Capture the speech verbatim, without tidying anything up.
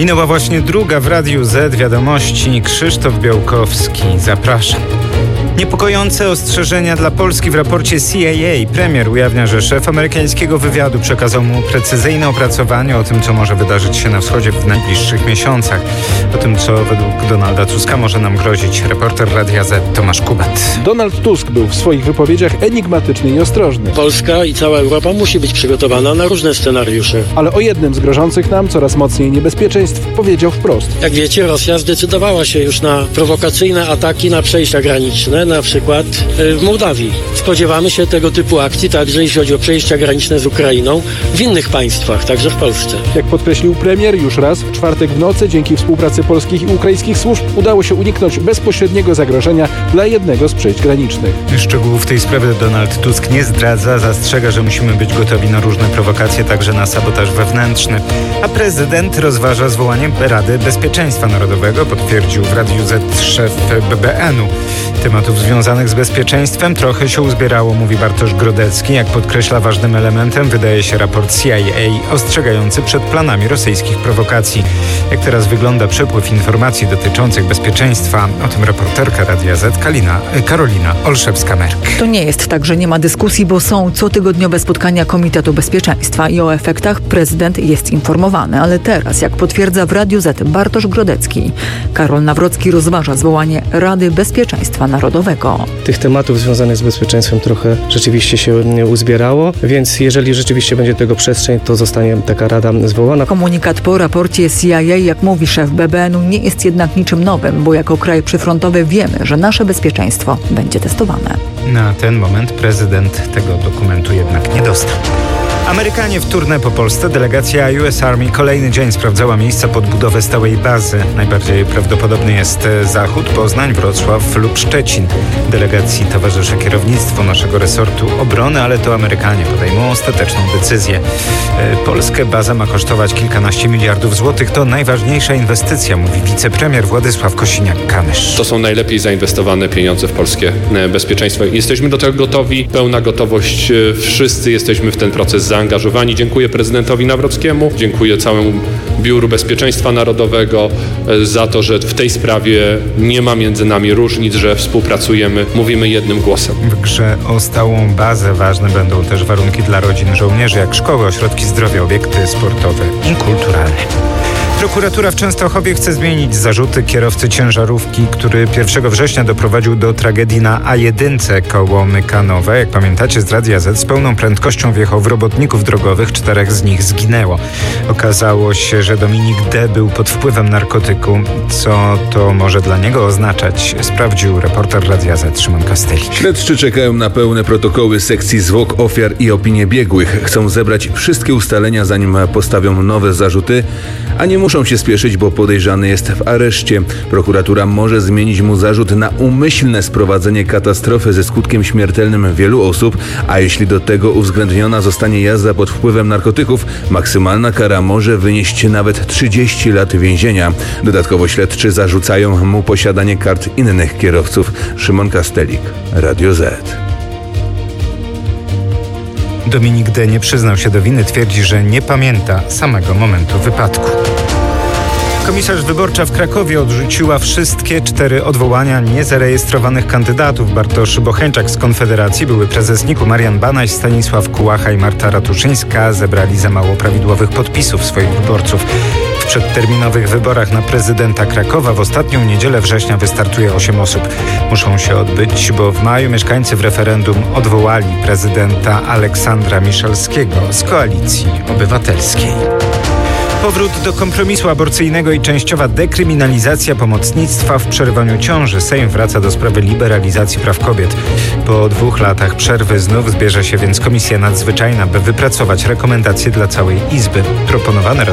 Minęła właśnie druga w Radiu Z wiadomości. Krzysztof Białkowski, zapraszam. Niepokojące ostrzeżenia dla Polski w raporcie C I A. Premier ujawnia, że szef amerykańskiego wywiadu przekazał mu precyzyjne opracowanie o tym, co może wydarzyć się na wschodzie w najbliższych miesiącach. O tym, co według Donalda Tuska może nam grozić. Reporter Radia Z Tomasz Kubat. Donald Tusk był w swoich wypowiedziach enigmatyczny i ostrożny. Polska i cała Europa musi być przygotowana na różne scenariusze. Ale o jednym z grożących nam coraz mocniej niebezpieczeństw powiedział wprost. Jak wiecie, Rosja zdecydowała się już na prowokacyjne ataki na przejścia graniczne, na przykład w Mołdawii. Spodziewamy się tego typu akcji także jeśli chodzi o przejścia graniczne z Ukrainą w innych państwach, także w Polsce. Jak podkreślił premier, już raz w czwartek w nocy dzięki współpracy polskich i ukraińskich służb udało się uniknąć bezpośredniego zagrożenia dla jednego z przejść granicznych. Szczegółów tej sprawy Donald Tusk nie zdradza, zastrzega, że musimy być gotowi na różne prowokacje, także na sabotaż wewnętrzny. A prezydent rozważa zwołanie Rady Bezpieczeństwa Narodowego, potwierdził w Radiu Z szef B B N-u. Tematów związanych z bezpieczeństwem trochę się uzbierało, mówi Bartosz Grodecki. Jak podkreśla, ważnym elementem wydaje się raport C I A ostrzegający przed planami rosyjskich prowokacji. Jak teraz wygląda przepływ informacji dotyczących bezpieczeństwa? O tym reporterka Radia Z Kalina, Karolina Olszewska-Merk. To nie jest tak, że nie ma dyskusji, bo są cotygodniowe spotkania Komitetu Bezpieczeństwa i o efektach prezydent jest informowany. Ale teraz, jak potwierdza w Radiu Z Bartosz Grodecki, Karol Nawrocki rozważa zwołanie Rady Bezpieczeństwa Narodowego. Tych tematów związanych z bezpieczeństwem trochę rzeczywiście się uzbierało, więc jeżeli rzeczywiście będzie tego przestrzeń, to zostanie taka rada zwołana. Komunikat po raporcie C I A, jak mówi szef B B N-u, nie jest jednak niczym nowym, bo jako kraj przyfrontowy wiemy, że nasze bezpieczeństwo będzie testowane. Na ten moment prezydent tego dokumentu jednak nie dostał. Amerykanie w tournée po Polsce. Delegacja U S Army kolejny dzień sprawdzała miejsca pod budowę stałej bazy. Najbardziej prawdopodobny jest Zachód, Poznań, Wrocław lub Szczecin. Delegacji towarzyszy kierownictwo naszego resortu obrony, ale to Amerykanie podejmą ostateczną decyzję. Polskę baza ma kosztować kilkanaście miliardów złotych. To najważniejsza inwestycja, mówi wicepremier Władysław Kosiniak-Kamysz. To są najlepiej zainwestowane pieniądze w polskie bezpieczeństwo. Jesteśmy do tego gotowi. Pełna gotowość. Wszyscy jesteśmy w ten proces zaangażowani. Dziękuję prezydentowi Nawrockiemu, dziękuję całemu Biuru Bezpieczeństwa Narodowego za to, że w tej sprawie nie ma między nami różnic, że współpracujemy, mówimy jednym głosem. W grze o stałą bazę ważne będą też warunki dla rodzin żołnierzy, jak szkoły, ośrodki zdrowia, obiekty sportowe i kulturalne. Prokuratura w Częstochowie chce zmienić zarzuty kierowcy ciężarówki, który pierwszego września doprowadził do tragedii na A jeden koło Mykanowa. Jak pamiętacie z Radia Z, z pełną prędkością wjechał w robotników drogowych, czterech z nich zginęło. Okazało się, że Dominik D. był pod wpływem narkotyku. Co to może dla niego oznaczać? Sprawdził reporter Radia Z Szymon Kastelik. Śledczy czekają na pełne protokoły sekcji zwłok ofiar i opinie biegłych. Chcą zebrać wszystkie ustalenia, zanim postawią nowe zarzuty, a nie muszą się spieszyć, bo podejrzany jest w areszcie. Prokuratura może zmienić mu zarzut na umyślne sprowadzenie katastrofy ze skutkiem śmiertelnym wielu osób, a jeśli do tego uwzględniona zostanie jazda pod wpływem narkotyków, maksymalna kara może wynieść nawet trzydzieści lat więzienia. Dodatkowo śledczy zarzucają mu posiadanie kart innych kierowców. Szymon Kastelik, Radio Z. Dominik D. nie przyznał się do winy, twierdzi, że nie pamięta samego momentu wypadku. Komisarz wyborcza w Krakowie odrzuciła wszystkie cztery odwołania niezarejestrowanych kandydatów. Bartosz Bocheńczak z Konfederacji, były prezes N I K-u Marian Banaś, Stanisław Kułacha i Marta Ratuszyńska zebrali za mało prawidłowych podpisów swoich wyborców. W przedterminowych wyborach na prezydenta Krakowa w ostatnią niedzielę września wystartuje osiem osób. Muszą się odbyć, bo w maju mieszkańcy w referendum odwołali prezydenta Aleksandra Miszalskiego z Koalicji Obywatelskiej. Powrót do kompromisu aborcyjnego i częściowa dekryminalizacja pomocnictwa w przerywaniu ciąży. Sejm wraca do sprawy liberalizacji praw kobiet. Po dwóch latach przerwy znów zbierze się więc Komisja Nadzwyczajna, by wypracować rekomendacje dla całej Izby. Proponowane